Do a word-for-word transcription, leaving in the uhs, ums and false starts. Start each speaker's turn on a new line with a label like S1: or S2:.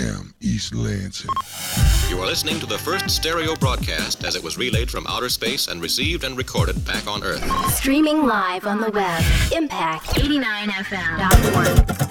S1: am East Lansing.
S2: You are listening to the first stereo broadcast as it was relayed from outer space and received and recorded back on Earth.
S3: Streaming live on the web. Impact eighty-nine F M dot org.